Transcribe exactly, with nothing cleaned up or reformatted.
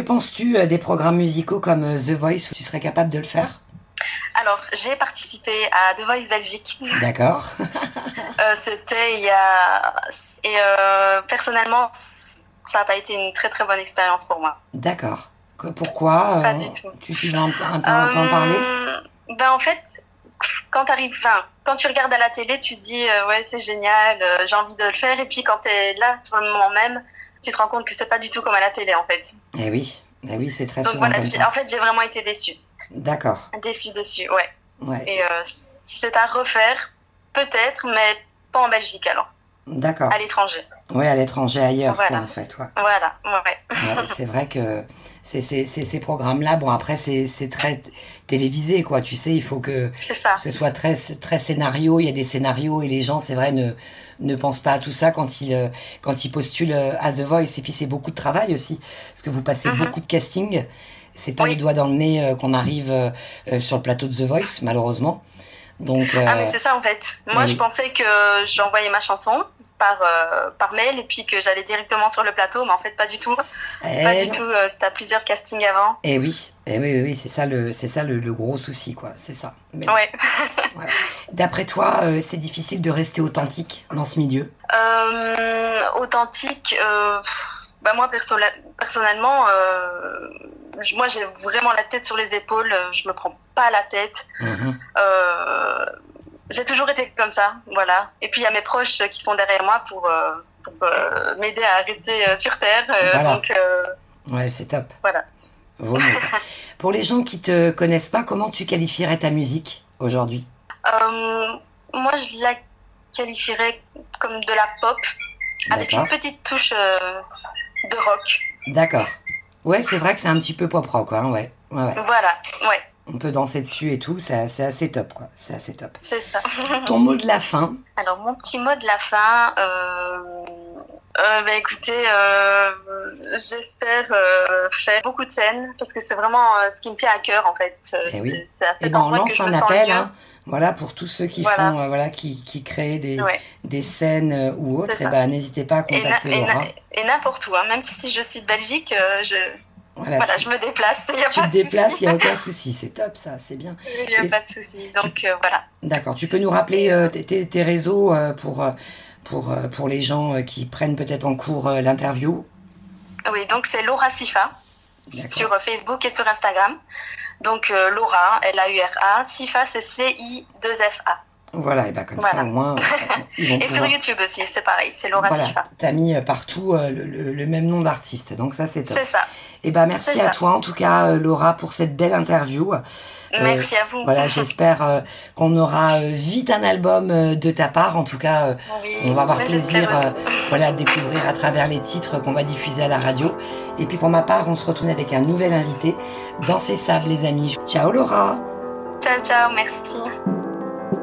penses-tu euh, des programmes musicaux comme euh, The Voice où tu serais capable de le faire? Alors, j'ai participé à The Voice Belgique. D'accord. euh, c'était il y a... Et euh, personnellement, ça n'a pas été une très très bonne expérience pour moi. D'accord. Que- Pourquoi euh, Pas du tout. Tu, tu veux un, un, peu, un peu en parler? Euh, ben en fait, quand, t'arrives, enfin, quand tu regardes à la télé, tu te dis euh, ouais, c'est génial, euh, j'ai envie de le faire. Et puis quand tu es là, sur le moment même, tu te rends compte que c'est pas du tout comme à la télé en fait. Eh oui, eh oui, c'est très Donc souvent voilà, comme j'ai- ça. en fait, j'ai vraiment été déçue. D'accord. Déçue, déçue, ouais. Ouais. Et euh, c'est à refaire, peut-être, mais pas en Belgique alors, D'accord. à l'étranger. Ouais, à l'étranger, ailleurs, Voilà. quoi, en fait. Ouais. Voilà, ouais. Ouais, c'est vrai que c'est, c'est, c'est- ces programmes-là, bon, après, c'est, c'est très t- télévisé, quoi. Tu sais, il faut que C'est ça. ce soit très, très scénario. Il y a des scénarios et les gens, c'est vrai, ne, ne pensent pas à tout ça quand ils, euh, quand ils postulent euh, à The Voice. Et puis, c'est beaucoup de travail aussi, parce que vous passez Mhm. beaucoup de casting. C'est pas Oui. les doigts dans le nez euh, qu'on arrive euh, euh, sur le plateau de The Voice, malheureusement. Donc, euh, Ah, mais c'est ça en fait. Moi, eh je oui. pensais que j'envoyais ma chanson par, euh, par mail et puis que j'allais directement sur le plateau, mais en fait, pas du tout. Pas Eh du non. tout. Euh, t'as plusieurs castings avant. Eh oui, eh oui, oui, oui, c'est ça le, c'est ça le, le gros souci, quoi. C'est ça. Mais bon, Ouais. voilà. D'après toi, euh, c'est difficile de rester authentique dans ce milieu? Euh, authentique. Euh, bah moi, perso- personnellement, euh, je- moi, j'ai vraiment la tête sur les épaules. Je me prends pas la tête. Mhm. Euh, j'ai toujours été comme ça, voilà. Et puis il y a mes proches qui sont derrière moi pour, euh, pour euh, m'aider à rester euh, sur terre. Euh, Voilà. Donc euh, Ouais, c'est top. voilà. Vaut mieux. Pour les gens qui te connaissent pas, comment tu qualifierais ta musique aujourd'hui? Euh, moi, je la qualifierais comme de la pop avec une D'accord. petite touche euh, de rock. D'accord. Ouais, c'est vrai que c'est un petit peu pop rock, hein, ouais. Ouais, ouais. Voilà, ouais, On peut danser dessus et tout, c'est, c'est assez top, quoi. C'est assez top. c'est ça. Ton mot de la fin? Alors, mon petit mot de la fin, euh, euh, bah, écoutez, euh, j'espère euh, faire beaucoup de scènes parce que c'est vraiment euh, ce qui me tient à cœur en fait. Euh, Eh oui. C'est, c'est à Eh cet ben, on endroit que lance je un me sens appel, mieux. hein, voilà, pour tous ceux qui Voilà. font, euh, voilà, qui, qui créent des, Ouais. des scènes euh, ou autres. C'est Eh ça. ben, n'hésitez pas à Et, na- contacter et, na- Laura. et n'importe où, hein. Même si je suis de Belgique, euh, je, Voilà, voilà, tu, je me déplace, il n'y a tu pas te de déplaces, souci. il n'y a aucun souci. C'est top, ça, c'est bien. Il n'y a Et- pas de souci. Donc euh, voilà. D'accord. Tu peux nous rappeler euh, tes, tes- tes réseaux euh, pour, euh, pour, euh, pour les gens euh, qui prennent peut-être en cours euh, l'interview? Oui, donc c'est Laura Sifa D'accord. sur euh, Facebook et sur Instagram. Donc euh, Laura, L A U R A, Sifa, c'est C I deux F A. Voilà, et ben comme Voilà. ça, au moins, euh, ils vont Et sur pouvoir... YouTube aussi, c'est pareil, c'est Laura Voilà, Sifa. t'as mis euh, partout euh, le, le- le même nom d'artiste, donc ça, c'est top. C'est ça. Et ben merci C'est à ça. toi, en tout cas, euh, Laura, pour cette belle interview. Euh, Merci à vous. Voilà, j'espère euh, qu'on aura euh, vite un album euh, de ta part. En tout cas, euh, Oui, on va avoir mais plaisir j'espère euh, aussi. voilà, de découvrir à travers les titres qu'on va diffuser à la radio. Et puis pour ma part, on se retrouve avec un nouvel invité dans ces sables, les amis. Ciao Laura! Ciao, ciao, merci.